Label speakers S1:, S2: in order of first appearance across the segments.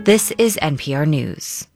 S1: This is NPR News.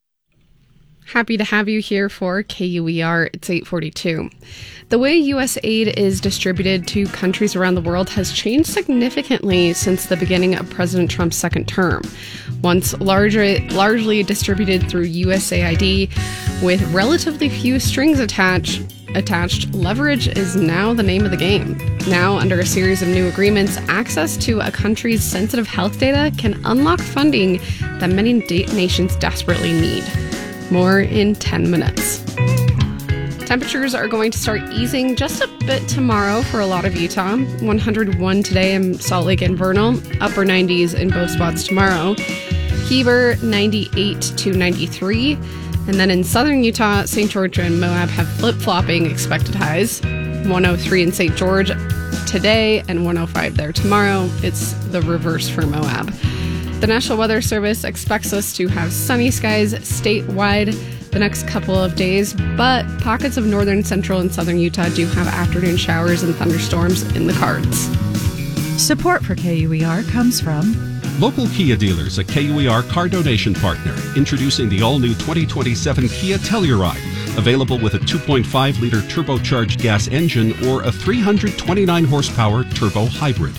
S2: Happy to have you here for KUER. It's 8:42. The way U.S. aid is distributed to countries around the world has changed significantly since the beginning of President Trump's second term. Once largely distributed through USAID with relatively few strings attached, leverage is now the name of the game. Now, under a series of new agreements, access to a country's sensitive health data can unlock funding that many nations desperately need. More in 10 minutes. Temperatures are going to start easing just a bit tomorrow for a lot of Utah. 101 today in Salt Lake and Vernal, upper 90s in both spots tomorrow. Heber, 98 to 93. And then in southern Utah, St. George and Moab have flip-flopping expected highs. 103 in St. George today and 105 there tomorrow. It's the reverse for Moab. The National Weather Service expects us to have sunny skies statewide the next couple of days, but pockets of northern, central, and southern Utah do have afternoon showers and thunderstorms in the cards.
S3: Support for KUER comes from
S4: local Kia dealers, a KUER car donation partner, introducing the all-new 2027 Kia Telluride, available with a 2.5-liter turbocharged gas engine or a 329-horsepower turbo hybrid.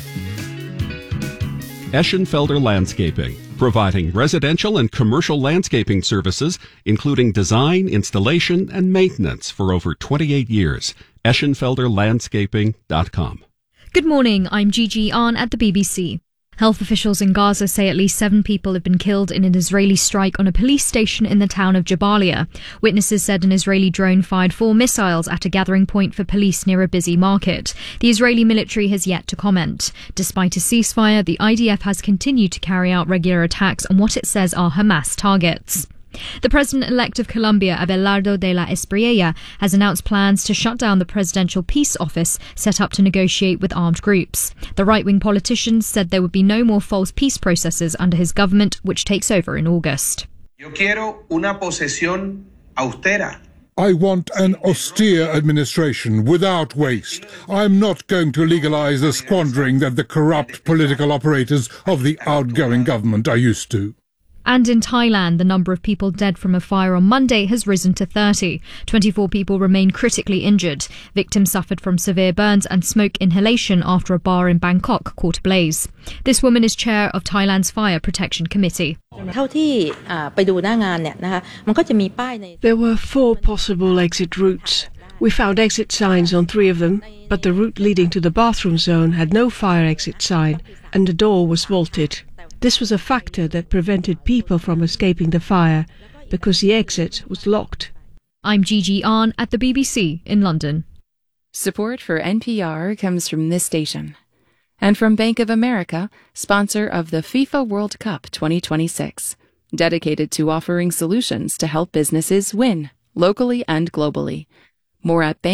S4: Eschenfelder Landscaping, providing residential and commercial landscaping services, including design, installation, and maintenance for over 28 years. Eschenfelderlandscaping.com.
S5: Good morning, I'm Gigi Ahn at the BBC. Health officials in Gaza say at least 7 people have been killed in an Israeli strike on a police station in the town of Jabalia. Witnesses said an Israeli drone fired 4 missiles at a gathering point for police near a busy market. The Israeli military has yet to comment. Despite a ceasefire, the IDF has continued to carry out regular attacks on what it says are Hamas targets. The president-elect of Colombia, Abelardo de la Espriella, has announced plans to shut down the presidential peace office set up to negotiate with armed groups. The right-wing politician said there would be no more false peace processes under his government, which takes over in August.
S6: Yo quiero una posesión austera.
S7: I want an austere administration without waste. I'm not going to legalize the squandering that the corrupt political operators of the outgoing government are used to.
S5: And in Thailand, the number of people dead from a fire on Monday has risen to 30. 24 people remain critically injured. Victims suffered from severe burns and smoke inhalation after a bar in Bangkok caught ablaze. This woman is chair of Thailand's Fire Protection Committee.
S8: There
S9: were 4 possible exit routes. We found exit signs on 3 of them, but the route leading to the bathroom zone had no fire exit sign, and the door was bolted. This was a factor that prevented people from escaping the fire, because the exit was locked.
S5: I'm Gigi Ahn at the BBC in London.
S10: Support for NPR comes from this station. And from Bank of America, sponsor of the FIFA World Cup 2026. Dedicated to offering solutions to help businesses win, locally and globally. More at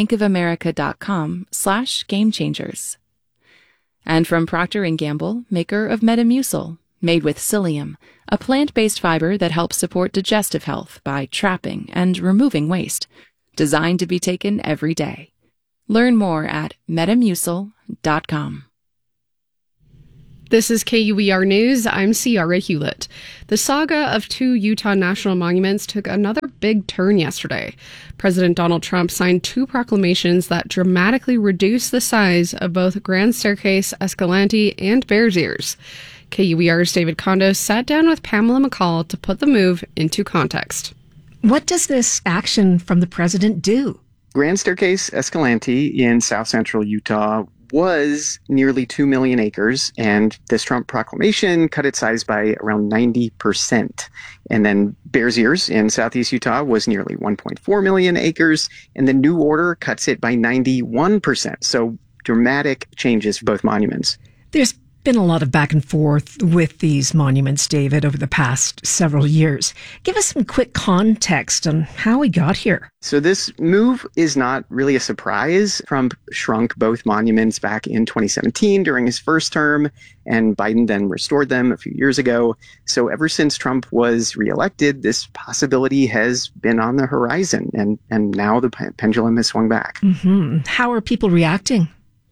S10: bankofamerica.com/gamechangers. And from Procter & Gamble, maker of Metamucil, made with psyllium, a plant-based fiber that helps support digestive health by trapping and removing waste, designed to be taken every day. Learn more at metamucil.com.
S2: This is KUER News. I'm Ciara Hewlett. The saga of 2 Utah national monuments took another big turn yesterday. President Donald Trump signed 2 proclamations that dramatically reduced the size of both Grand Staircase, Escalante, and Bears Ears. KUER's David Kondo sat down with Pamela McCall to put the move into context.
S3: What does this action from the president do?
S11: Grand Staircase Escalante in south central Utah was nearly 2 million acres, and this Trump proclamation cut its size by around 90%. And then Bears Ears in southeast Utah was nearly 1.4 million acres, and the new order cuts it by 91%. So dramatic changes for both monuments.
S3: There's been a lot of back and forth with these monuments, David, over the past several years. Give us some quick context on how we got here.
S11: So this move is not really a surprise. Trump shrunk both monuments back in 2017 during his first term, and Biden then restored them a few years ago. So ever since Trump was reelected, this possibility has been on the horizon, and now the pendulum has swung back.
S3: Mm-hmm. How are people reacting?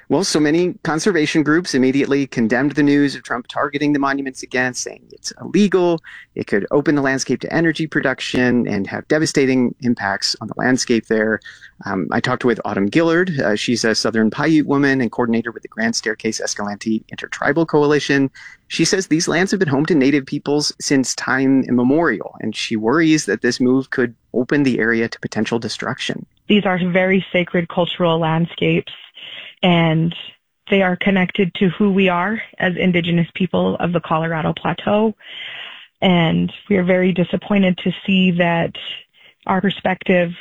S11: Well, so many conservation groups immediately condemned the news of Trump targeting the monuments again, saying it's illegal, it could open the landscape to energy production and have devastating impacts on the landscape there. I talked with Autumn Gillard. She's a Southern Paiute woman and coordinator with the Grand Staircase Escalante Intertribal Coalition. She says these lands have been home to Native peoples since time immemorial, and she worries that this move could open the area to potential destruction.
S8: These are very sacred cultural landscapes, and they are connected to who we are as Indigenous people of the Colorado Plateau. And we are very disappointed to see that our perspective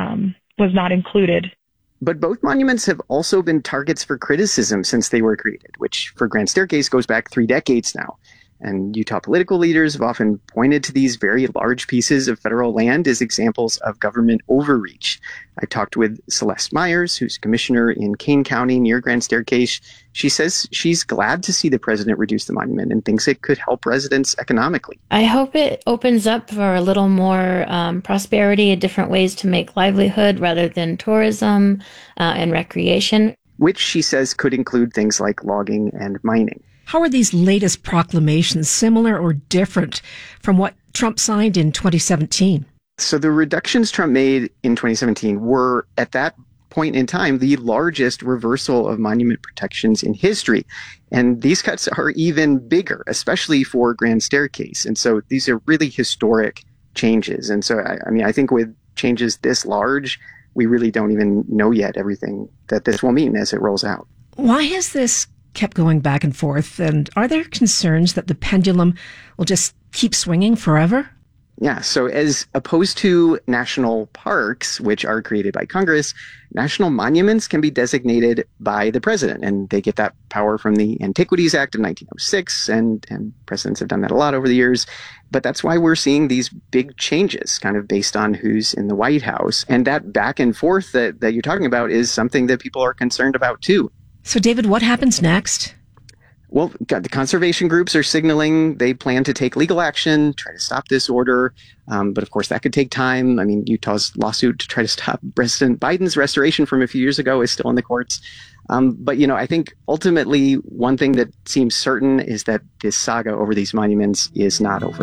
S8: was not included.
S11: But both monuments have also been targets for criticism since they were created, which for Grand Staircase goes back 3 decades now. And Utah political leaders have often pointed to these very large pieces of federal land as examples of government overreach. I talked with Celeste Myers, who's commissioner in Kane County near Grand Staircase. She says she's glad to see the president reduce the monument and thinks it could help residents economically.
S12: I hope it opens up for a little more prosperity and different ways to make livelihood rather than tourism and recreation.
S11: Which she says could include things like logging and mining.
S3: How are these latest proclamations similar or different from what Trump signed in 2017?
S11: So the reductions Trump made in 2017 were, at that point in time, the largest reversal of monument protections in history. And these cuts are even bigger, especially for Grand Staircase. And so these are really historic changes. And so, I think with changes this large, we really don't even know yet everything that this will mean as it rolls out.
S3: Why has this kept going back and forth? And are there concerns that the pendulum will just keep swinging forever?
S11: Yeah, so as opposed to national parks, which are created by Congress, national monuments can be designated by the president, and they get that power from the Antiquities Act of 1906, and presidents have done that a lot over the years. But that's why we're seeing these big changes kind of based on who's in the White House. And that back and forth that you're talking about is something that people are concerned about too.
S3: So, David, what happens next?
S11: Well, the conservation groups are signaling they plan to take legal action, try to stop this order. But of course, that could take time. I mean, Utah's lawsuit to try to stop President Biden's restoration from a few years ago is still in the courts. But, I think ultimately one thing that seems certain is that this saga over these monuments is not over.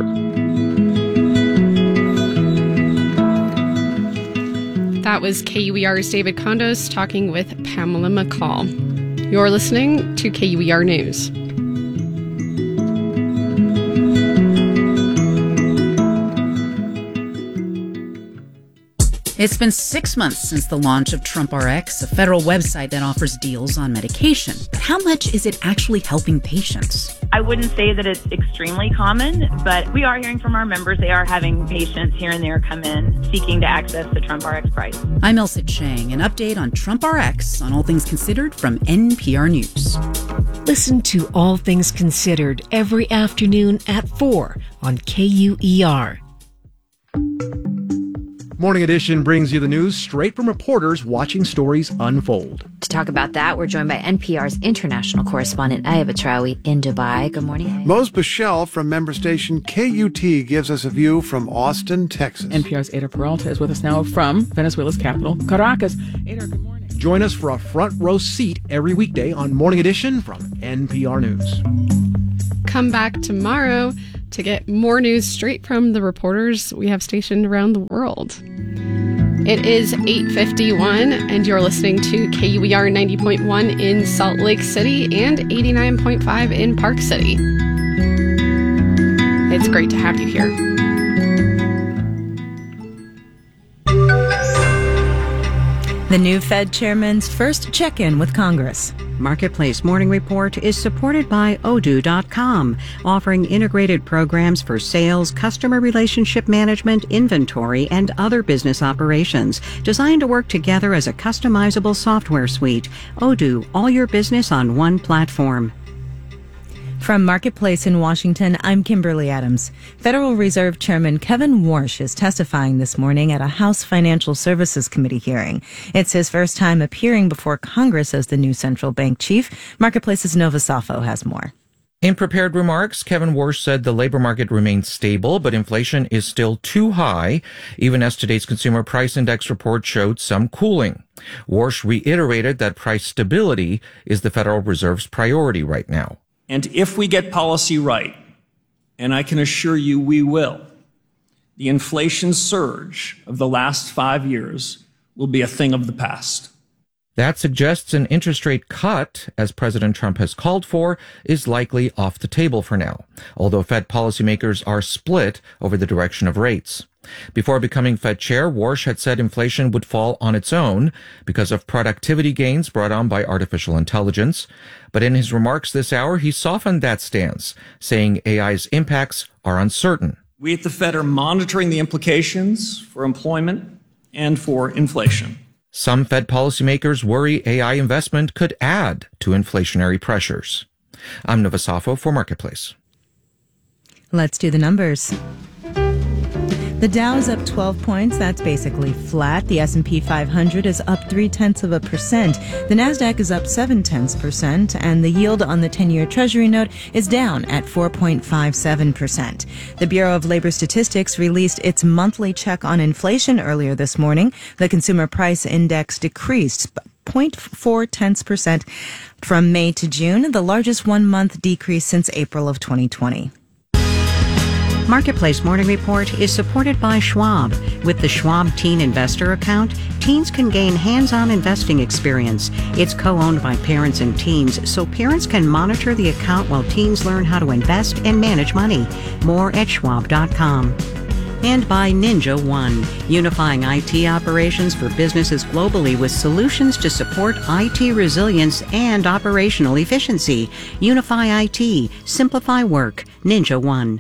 S2: That was KUER's David Condos talking with Pamela McCall. You're listening to KUER News.
S13: It's been 6 months since the launch of TrumpRx, a federal website that offers deals on medication. But how much is it actually helping patients?
S14: I wouldn't say that it's extremely common, but we are hearing from our members. They are having patients here and there come in seeking to access the TrumpRx price.
S13: I'm Elsa Chang. An update on TrumpRx on All Things Considered from NPR News.
S3: Listen to All Things Considered every afternoon at 4 on KUER.
S15: Morning Edition brings you the news straight from reporters watching stories unfold.
S1: To talk about that, we're joined by NPR's international correspondent, Ayaba Traoui, in Dubai. Good morning.
S16: Mose Bichelle from member station KUT gives us a view from Austin, Texas.
S17: NPR's Ada Peralta is with us now from Venezuela's capital, Caracas. Ada, good morning.
S15: Join us for a front row seat every weekday on Morning Edition from NPR News.
S2: Come back tomorrow to get more news straight from the reporters we have stationed around the world. It is 8:51, and you're listening to KUER 90.1 in Salt Lake City and 89.5 in Park City. It's great to have you here.
S18: The new Fed chairman's first check-in with Congress. Marketplace Morning Report is supported by Odoo.com, offering integrated programs for sales, customer relationship management, inventory, and other business operations, designed to work together as a customizable software suite. Odoo, all your business on one platform.
S19: From Marketplace in Washington, I'm Kimberly Adams. Federal Reserve Chairman Kevin Warsh is testifying this morning at a House Financial Services Committee hearing. It's his first time appearing before Congress as the new central bank chief. Marketplace's Nova Safo has more.
S20: In prepared remarks, Kevin Warsh said the labor market remains stable, but inflation is still too high, even as today's Consumer Price Index report showed some cooling. Warsh reiterated that price stability is the Federal Reserve's priority right now.
S21: And if we get policy right, and I can assure you we will, the inflation surge of the last 5 years will be a thing of the past.
S20: That suggests an interest rate cut, as President Trump has called for, is likely off the table for now, although Fed policymakers are split over the direction of rates. Before becoming Fed chair, Warsh had said inflation would fall on its own because of productivity gains brought on by artificial intelligence. But in his remarks this hour, he softened that stance, saying AI's impacts are uncertain.
S21: We at the Fed are monitoring the implications for employment and for inflation.
S20: Some Fed policymakers worry AI investment could add to inflationary pressures. I'm Nova Safo for Marketplace.
S19: Let's do the numbers. The Dow is up 12 points. That's basically flat. The S&P 500 is up 0.3%. The Nasdaq is up 0.7%, and the yield on the 10-year Treasury note is down at 4.57%. The Bureau of Labor Statistics released its monthly check on inflation earlier this morning. The Consumer Price Index decreased 0.4% from May to June, the largest one-month decrease since April of 2020.
S18: Marketplace Morning Report is supported by Schwab. With the Schwab Teen Investor Account, teens can gain hands-on investing experience. It's co-owned by parents and teens, so parents can monitor the account while teens learn how to invest and manage money. More at schwab.com. And by Ninja One, unifying IT operations for businesses globally with solutions to support IT resilience and operational efficiency. Unify IT. Simplify work. Ninja One.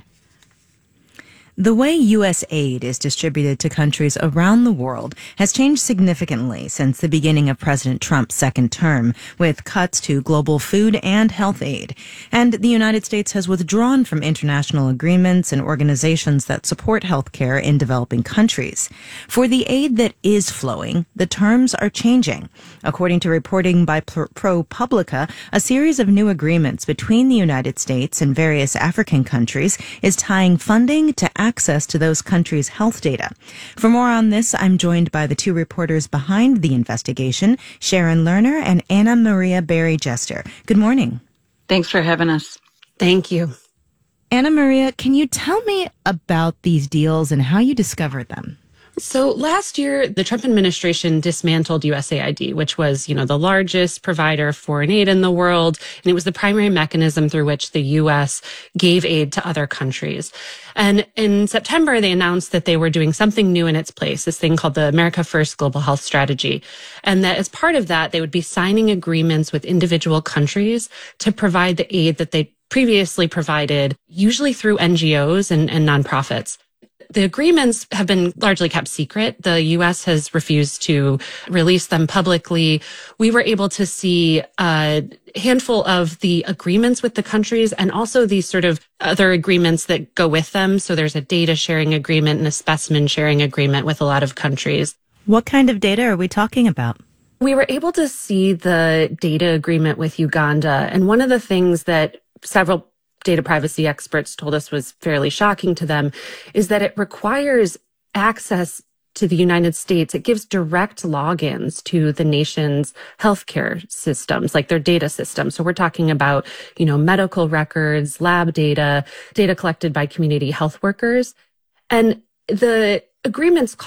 S19: The way U.S. aid is distributed to countries around the world has changed significantly since the beginning of President Trump's second term, with cuts to global food and health aid. And the United States has withdrawn from international agreements and organizations that support health care in developing countries. For the aid that is flowing, the terms are changing. According to reporting by ProPublica, a series of new agreements between the United States and various African countries is tying funding to access to those countries' health data. For more on this, I'm joined by the two reporters behind the investigation, Sharon Lerner and Anna Maria Berry-Jester. Good morning.
S22: Thanks for having us.
S2: Thank you.
S19: Anna Maria, can you tell me about these deals and how you discovered them?
S2: So last year, the Trump administration dismantled USAID, which was, the largest provider of foreign aid in the world. And it was the primary mechanism through which the U.S. gave aid to other countries. And in September, they announced that they were doing something new in its place, this thing called the America First Global Health Strategy. And that as part of that, they would be signing agreements with individual countries to provide the aid that they previously provided, usually through NGOs and nonprofits. The agreements have been largely kept secret. The U.S. has refused to release them publicly. We were able to see a handful of the agreements with the countries and also these sort of other agreements that go with them. So there's a data sharing agreement and a specimen sharing agreement with a lot of countries.
S19: What kind of data are we talking about?
S2: We were able to see the data agreement with Uganda. And one of the things that several data privacy experts told us was fairly shocking to them is that it requires access to the United States. It gives direct logins to the nation's healthcare systems, like their data systems. So we're talking about, medical records, lab data collected by community health workers. And the agreements